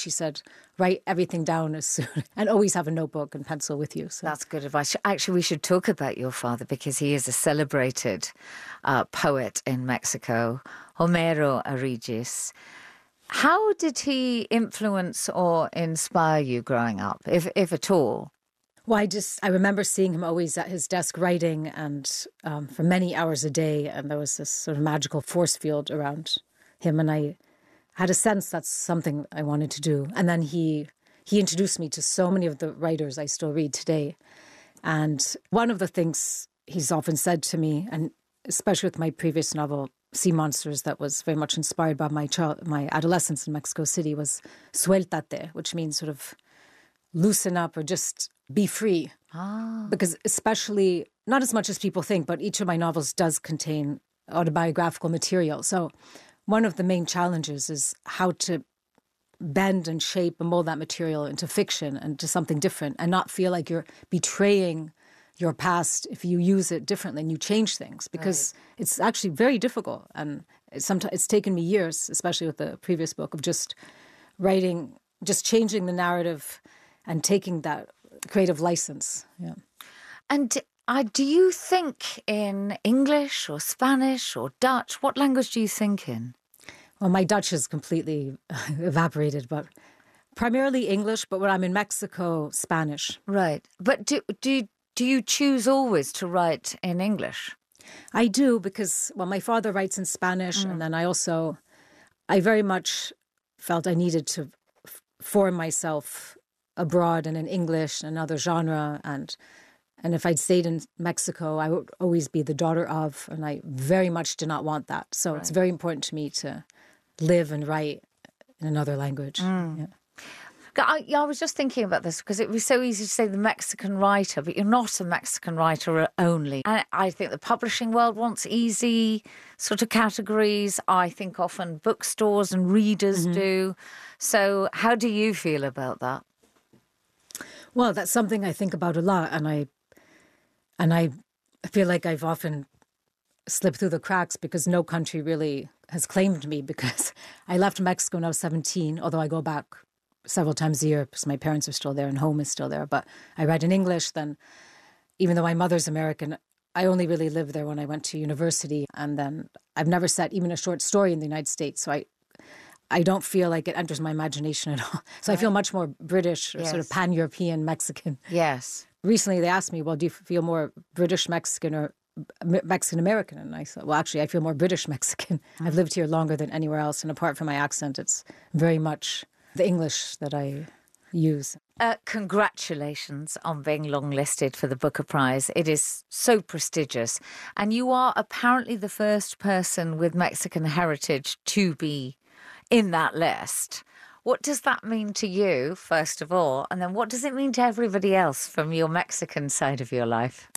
she said, write everything down as soon and always have a notebook and pencil with you. So that's good advice. Actually, we should talk about your father because he is a celebrated poet in Mexico, Homero Aregis. How did he influence or inspire you growing up, if at all? Well, I remember seeing him always at his desk writing and for many hours a day. And there was this sort of magical force field around him. And I had a sense that's something I wanted to do. And then he introduced me to so many of the writers I still read today. And one of the things he's often said to me, and especially with my previous novel, Sea Monsters, that was very much inspired by my adolescence in Mexico City, was suéltate, which means sort of loosen up or just be free. Because especially, not as much as people think, but each of my novels does contain autobiographical material. So one of the main challenges is how to bend and shape and mold that material into fiction and to something different and not feel like you're betraying your past if you use it differently and you change things, because it's actually very difficult. And it's taken me years, especially with the previous book, of just writing, just changing the narrative and taking that creative license. Yeah. And do you think in English or Spanish or Dutch? What language do you think in? Well, my Dutch is completely evaporated, but primarily English. But when I'm in Mexico, Spanish. Right. But do you choose always to write in English? I do, because, well, my father writes in Spanish. And then I very much felt I needed to form myself abroad and in English, another genre. And if I'd stayed in Mexico, I would always be the daughter of, and I very much did not want that. So It's very important to me to live and write in another language. Yeah. I was just thinking about this because it was so easy to say the Mexican writer, but you're not a Mexican writer only. And I think the publishing world wants easy sort of categories. I think often bookstores and readers do. So how do you feel about that? Well, that's something I think about a lot, and I feel like I've often slipped through the cracks because no country really has claimed me, because I left Mexico when I was 17, although I go back several times a year because my parents are still there and home is still there. But I read in English then, even though my mother's American, I only really lived there when I went to university. And then I've never set even a short story in the United States. So I don't feel like it enters my imagination at all. So I feel much more British or sort of pan-European Mexican. Yes. Recently they asked me, well, do you feel more British Mexican or Mexican American? And I said, well, actually, I feel more British Mexican. I've lived here longer than anywhere else. And apart from my accent, it's very much the English that I use. Congratulations on being longlisted for the Booker Prize. It is so prestigious. And you are apparently the first person with Mexican heritage to be in that list. What does that mean to you, first of all? And then what does it mean to everybody else from your Mexican side of your life?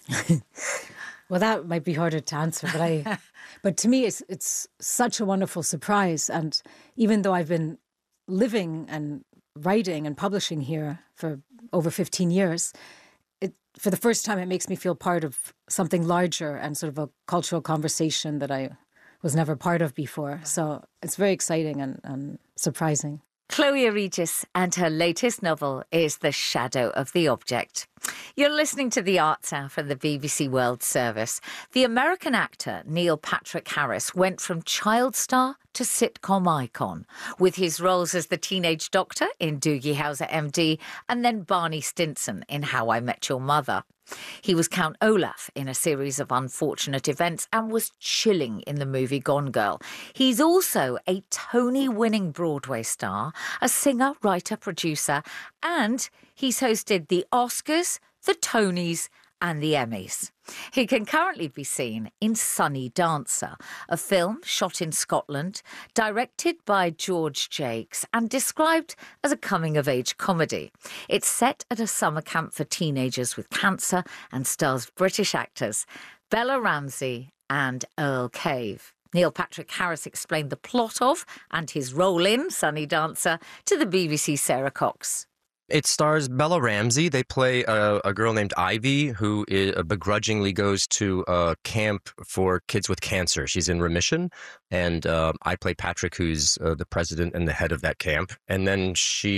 Well, that might be harder to answer, but to me, it's such a wonderful surprise. And even though I've been living and writing and publishing here for over 15 years, for the first time, it makes me feel part of something larger and sort of a cultural conversation that I was never part of before. So it's very exciting and surprising. Chloe Aregis, and her latest novel is The Shadow of the Object. You're listening to The Arts Hour from the BBC World Service. The American actor Neil Patrick Harris went from child star to sitcom icon, with his roles as the teenage doctor in Doogie Howser MD and then Barney Stinson in How I Met Your Mother. He was Count Olaf in a series of unfortunate events and was chilling in the movie Gone Girl. He's also a Tony-winning Broadway star, a singer, writer, producer, and he's hosted the Oscars, the Tonys and the Emmys. He can currently be seen in Sunny Dancer, a film shot in Scotland, directed by George Jakes and described as a coming-of-age comedy. It's set at a summer camp for teenagers with cancer and stars British actors Bella Ramsey and Earl Cave. Neil Patrick Harris explained the plot of and his role in Sunny Dancer to the BBC's Sarah Cox. It stars Bella Ramsey. They play a girl named Ivy who begrudgingly goes to a camp for kids with cancer. She's in remission. And I play Patrick, who's the president and the head of that camp. And then she